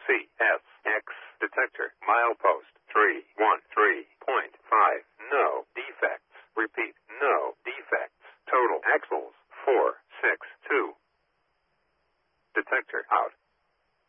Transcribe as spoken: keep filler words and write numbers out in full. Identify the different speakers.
Speaker 1: C S X detector milepost three one three point five. No defects. Repeat, no defects. Total axles four six two. Detector out.